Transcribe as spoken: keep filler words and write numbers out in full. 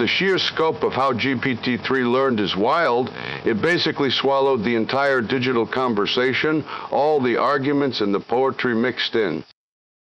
the sheer scope of how G P T three learned is wild, it basically swallowed the entire digital conversation, all the arguments and the poetry mixed in.